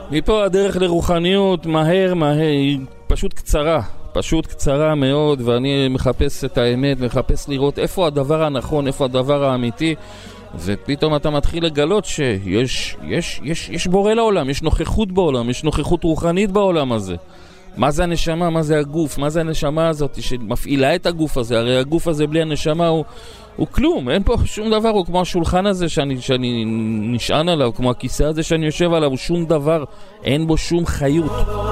מפה הדרך לרוחניות מהר, היא פשוט קצרה מאוד, ואני מחפש את האמת, מחפש לראות איפה הדבר הנכון, איפה הדבר האמיתי, ופתאום אתה מתחיל לגלות שיש בורא לעולם, יש נוכחות בעולם, יש נוכחות רוחנית בעולם הזה. מה זה הנשמה? מה זה הגוף? מה זה הנשמה הזאת שמפעילה את הגוף הזה? הרי הגוף הזה בלי הנשמה הוא כלום, אין פה שום דבר, הוא כמו השולחן הזה שאני נשען עליו, כמו הכיסא הזה שאני יושב עליו, הוא שום דבר, אין בו שום חיות.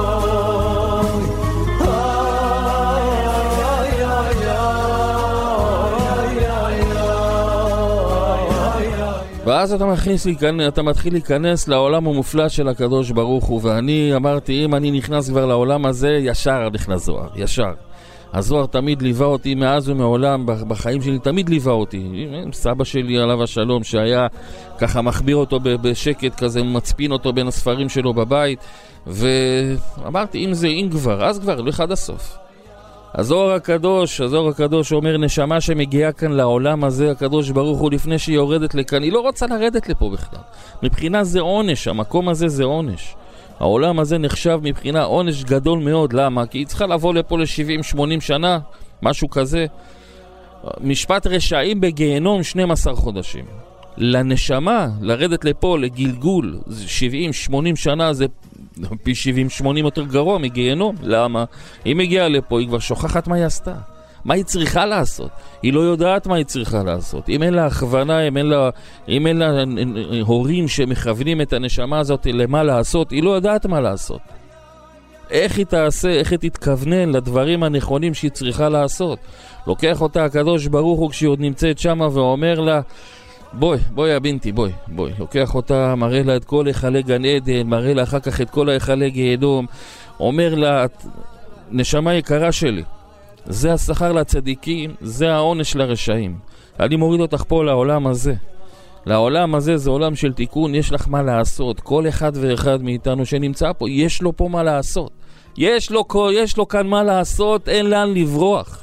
ואז אתה מתחיל להיכנס לעולם המופלא של הקדוש ברוך הוא, ואני אמרתי, אם אני נכנס כבר לעולם הזה, ישר נכנס זוהר, ישר. הזוהר תמיד ליווה אותי מאז ומעולם, בחיים שלי תמיד ליווה אותי. סבא שלי עליו השלום שהיה ככה מחביר אותו בשקט כזה, מצפין אותו בין הספרים שלו בבית, ואמרתי, אם כבר, אז כבר, לך עד הסוף. הזוהר הקדוש אומר, נשמה שמגיעה כאן לעולם הזה, הקדוש ברוך הוא לפני שהיא יורדת לכאן, היא לא רוצה לרדת לפה בכלל. מבחינה זה עונש, המקום הזה זה עונש. העולם הזה נחשב מבחינה עונש גדול מאוד. למה? כי היא צריכה לבוא לפה ל-70-80 שנה, משהו כזה. משפט רשעים בגיהנום 12 חודשים. לנשמה, לרדת לפה לגלגול 70-80 שנה, זה פי 70-80 יותר גרוע מגיהנום. למה? היא מגיעה לפה, היא כבר שוכחת מה היא עשתה. מה היא צריכה לעשות? היא לא יודעת מה היא צריכה לעשות. אם אין לה הכוונה, אם אין לה הורים שמכוונים את הנשמה הזאת למה לעשות, היא לא יודעת מה לעשות. איך היא תעשה, איך היא תתכוונן לדברים הנכונים שהיא צריכה לעשות. לוקח אותה הקדוש ברוך הוא כשהיא עוד נמצאת שמה ואומר לה, בואי הבינתי, בואי. לוקח אותה, מראה לה את כל היכלי גן עדן, מראה לה אחר כך את כל היכלי גיהנום, אומר לה, נשמה יקרה שלי, זה השכר לצדיקים, זה העונש לרשעים. אני מוריד אותך פה לעולם הזה. לעולם הזה זה עולם של תיקון, יש לך מה לעשות. כל אחד ואחד מאיתנו שנמצא פה, יש לו פה מה לעשות. יש לו כאן מה לעשות, אין לאן לברוח.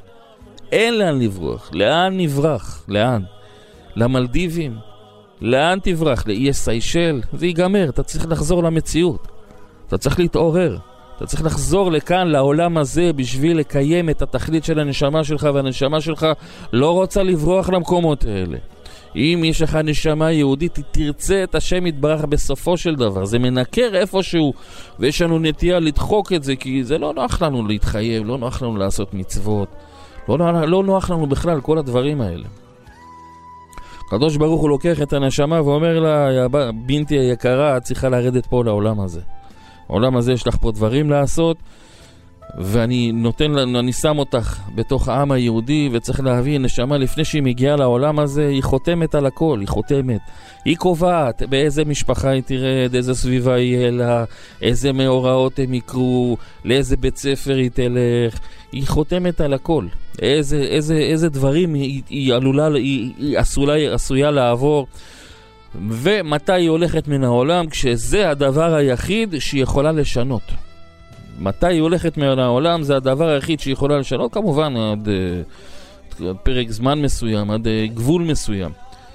לאן נברח? לאן? למלדיבים? לאן תברח? לאיי סיישל? זה ייגמר, אתה צריך לחזור למציאות. אתה צריך להתעורר. אתה צריך לחזור לכאן, לעולם הזה, בשביל לקיים את התכלית של הנשמה שלך, והנשמה שלך לא רוצה לברוח למקומות האלה. אם יש לך נשמה יהודית, תרצה את השם יתברך בסופו של דבר. זה מנקר איפשהו, ויש לנו נטייה לדחוק את זה, כי זה לא נוח לנו להתחייב, לא נוח לנו לעשות מצוות, לא נוח לנו בכלל כל הדברים האלה. הקדוש ברוך הוא לוקח את הנשמה ואומר לה, בינתי היקרה, את צריכה לרדת פה לעולם הזה. העולם הזה יש לך פה דברים לעשות, ואני שם אותך בתוך העם היהודי, וצריך להבין, נשמה לפני שהיא מגיעה לעולם הזה, היא חותמת על הכל, היא קובעת באיזה משפחה היא תרד, איזה סביבה יהיה לה, איזה מאורעות הם יקרו, לאיזה בית ספר היא תלך, היא חותמת על הכל, איזה דברים היא עשויה לעבור, ומתי היא הולכת מן העולם, כשזה הדבר היחיד שהיא יכולה לשנות. מתי היא הולכת מן העולם, זה הדבר היחיד שהיא יכולה לשנות, כמובן עד פרק זמן מסוים, עד גבול מסוים.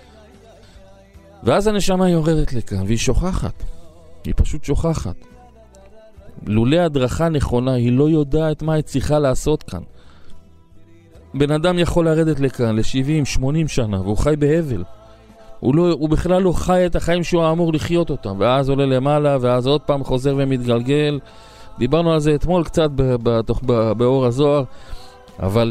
ואז הנשמה יורדת לכאן, והיא שוכחת. היא פשוט שוכחת. לולא הדרכה נכונה, היא לא יודעת מה היא צריכה לעשות כאן. בן אדם יכול לרדת לכאן ל-70-80 שנה, והוא חי בהבל. הוא בכלל לא חי את החיים שהוא אמור לחיות אותם, ואז עולה למעלה, ואז עוד פעם חוזר ומתגלגל. דיברנו על זה אתמול קצת באור הזוהר, אבל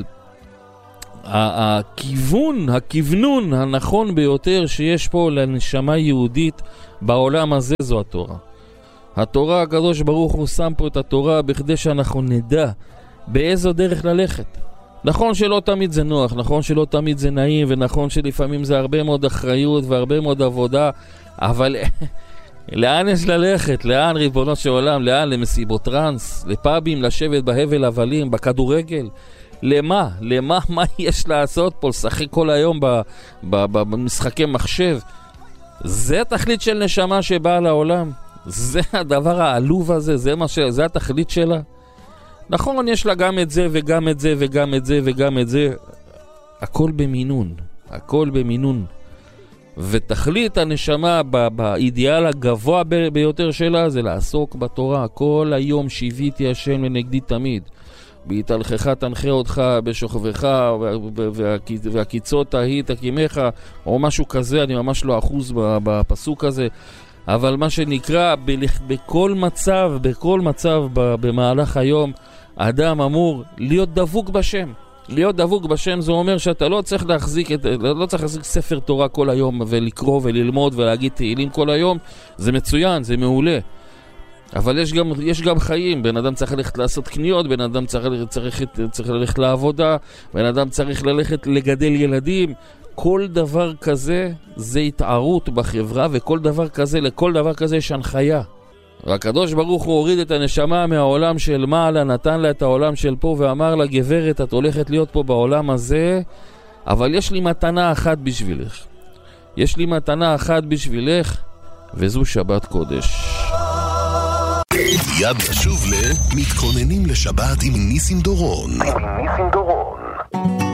הכיוונון הנכון ביותר שיש פה לנשמה יהודית בעולם הזה זו התורה. התורה, הקדוש ברוך הוא שם פה את התורה בכדי שאנחנו נדע באיזו דרך ללכת. נכון שלא תמיד זה נוח, נכון שלא תמיד זה נעים, ונכון שלפעמים זה הרבה מאוד אחריות והרבה מאוד עבודה, אבל לאן יש ללכת? לאן, ריבונו של עולם? לאן? למסיבות טרנס? לפאבים? לשבת בהבל הבלים? בכדורגל? למה? מה יש לעשות פה? לשחק כל היום במשחקי מחשב? זה התכלית של נשמה שבאה לעולם? זה הדבר העלוב הזה? זה התכלית שלה? נכון, יש לה גם את זה וגם את זה וגם את זה וגם את זה. הכל במינון. ותכלית הנשמה באידיאל הגבוה ביותר שלה זה לעסוק בתורה. כל היום שיוויתי השם לנגדי תמיד. בהתהלכך תנחה אותך, בשוכבך, והקיצות ההיא תקימך, או משהו כזה, אני ממש לא אחוז בפסוק הזה. אבל מה שנקרא, בכל מצב במהלך היום, האדם אמור להיות דבוק בשם. להיות דבוק בשם זה אומר שאתה לא צריך להחזיק ספר תורה כל היום ולקרוא וללמוד ולהגיד תהילים כל היום. זה מצוין, זה מעולה. אבל יש גם חיים. בן אדם צריך ללכת לעשות קניות, בן אדם צריך ללכת לעבודה, בן אדם צריך ללכת לגדל ילדים. כל דבר כזה זה התערות בחברה, וכל דבר כזה, לכל דבר כזה יש הנחיה. והקדוש ברוך הוא הוריד את הנשמה מהעולם של מעלה, נתן לה את העולם של פה, ואמר לה, גברת, את הולכת להיות פה בעולם הזה, אבל יש לי מתנה אחת בשבילך. יש לי מתנה אחת בשבילך, וזו שבת קודש. יד שוב מתכוננים לשבת עם ניסים דורון.